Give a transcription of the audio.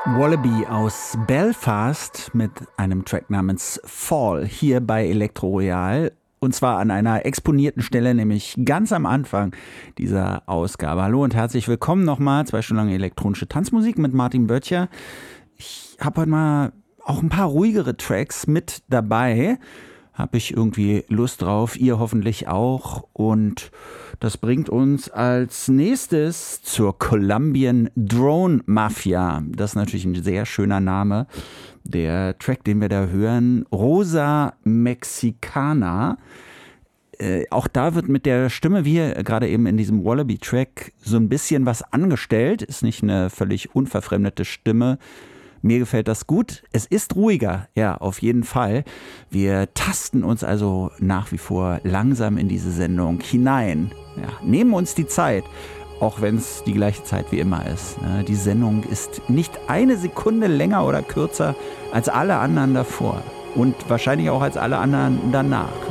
Wallaby aus Belfast mit einem Track namens Fall hier bei Elektro Royal. Und zwar an einer exponierten Stelle, nämlich ganz am Anfang dieser Ausgabe. Hallo und herzlich willkommen nochmal. 2 Stunden lang elektronische Tanzmusik mit Martin Böttcher. Ich habe heute mal auch ein paar ruhigere Tracks mit dabei. Habe ich irgendwie Lust drauf, ihr hoffentlich auch. Und das bringt uns als nächstes zur Colombian Drone Mafia. Das ist natürlich ein sehr schöner Name. Der Track, den wir da hören, Rosa Mexicana. Auch da wird mit der Stimme, wie gerade eben in diesem Wallaby-Track, so ein bisschen was angestellt. Ist nicht eine völlig unverfremdete Stimme. Mir gefällt das gut. Es ist ruhiger, ja, auf jeden Fall. Wir tasten uns also nach wie vor langsam in diese Sendung hinein. Ja, nehmen uns die Zeit, auch wenn es die gleiche Zeit wie immer ist. Die Sendung ist nicht eine Sekunde länger oder kürzer als alle anderen davor und wahrscheinlich auch als alle anderen danach.